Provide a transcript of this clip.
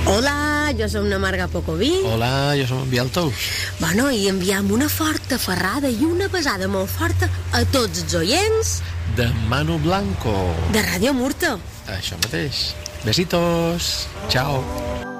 Hola, jo som la Marga Pocoví. Hola, jo som en Biel Tous. Bueno, i enviam una forta ferrada i una pesada molt forta a tots els oients de Manu Blanco, de Ràdio Murta. Això mateix. Besitos. Ciao.